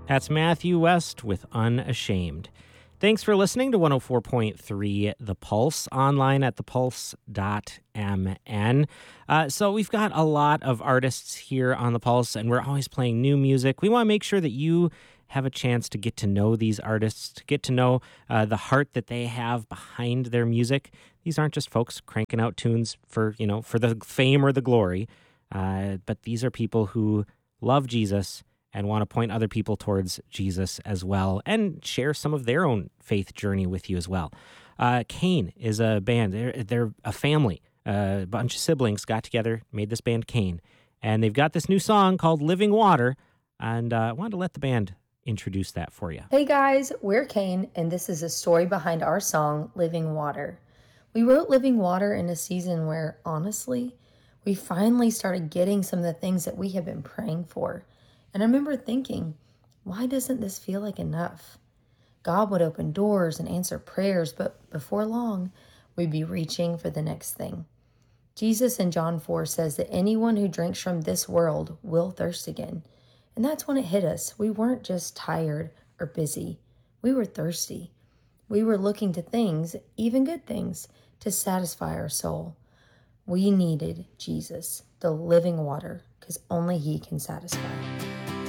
That's Matthew West with Unashamed. Thanks for listening to 104.3 The Pulse, online at thepulse.mn. So we've got a lot of artists here on The Pulse, and we're always playing new music. We want to make sure that you have a chance to get to know these artists, to get to know the heart that they have behind their music. These aren't just folks cranking out tunes for the fame or the glory, but these are people who love Jesus and want to point other people towards Jesus as well and share some of their own faith journey with you as well. Cain is a band. They're a family. A bunch of siblings got together, made this band Cain, and they've got this new song called Living Water, and I wanted to let the band introduce that for you. Hey guys, we're Cain, and this is a story behind our song, Living Water. We wrote Living Water in a season where, honestly, we finally started getting some of the things that we have been praying for. And I remember thinking, why doesn't this feel like enough? God would open doors and answer prayers, but before long, we'd be reaching for the next thing. Jesus in John 4 says that anyone who drinks from this world will thirst again. And that's when it hit us. We weren't just tired or busy. We were thirsty. We were looking to things, even good things, to satisfy our soul. We needed Jesus, the living water, because only He can satisfy.